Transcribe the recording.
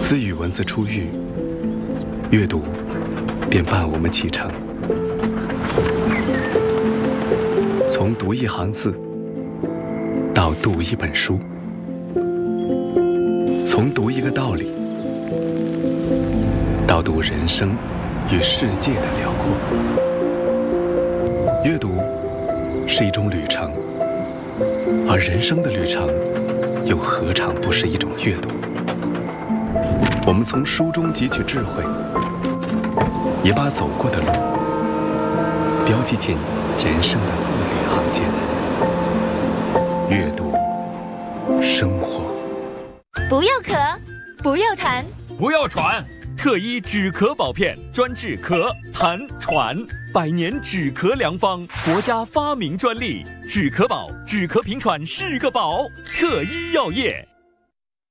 自语文字初遇，阅读便伴我们启程。从读一行字到读一本书，从读一个道理到读人生与世界的辽阔。阅读是一种旅程，而人生的旅程又何尝不是一种阅读？我们从书中汲取智慧，也把走过的路标记进人生的字里行间。阅读生活。 不要咳，不要痰， 不要喘，特医止咳保片，专治咳、痰、喘，100年止咳良方，国家发明专利，止咳宝，止咳平喘是个宝，特医药业。